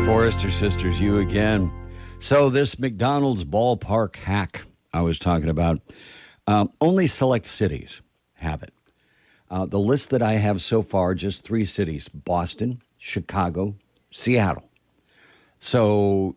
Forrester Sisters, you again. So this McDonald's ballpark hack I was talking about, only select cities have it. The list that I have so far, just 3 cities: Boston, Chicago, Seattle. So